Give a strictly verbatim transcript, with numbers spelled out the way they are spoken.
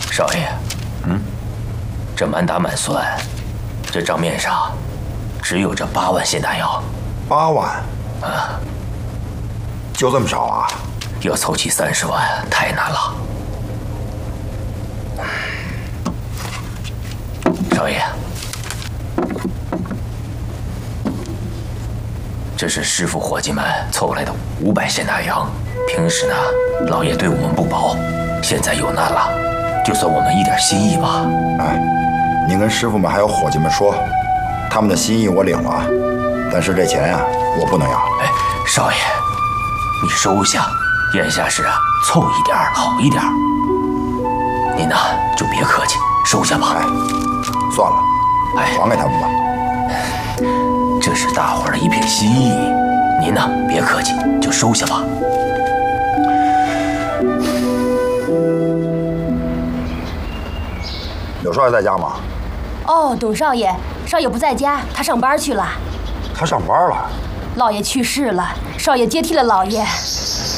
少爷，嗯，这满打满算，这账面上只有这八万现大洋。 八万？ 啊， 就这么少啊？ 要凑齐三十万太难了。少爷，这是师傅伙计们凑来的五百现大洋。平时呢，老爷对我们不薄，现在有难了，就算我们一点心意吧。 哎，你跟师傅们还有伙计们说，他们的心意我领了，但是这钱呀、啊，我不能要。 哎，少爷，你收下，眼下是啊，凑一点好一点。您呢就别客气，收下吧。 哎，算了， 哎， 还给他们吧。 这是大伙儿的一片心意，您呢别客气，就收下吧。 柳少爷在家吗？ 哦，董少爷，少爷不在家，他上班去了。 他上班了。 老爷去世了，少爷接替了老爷。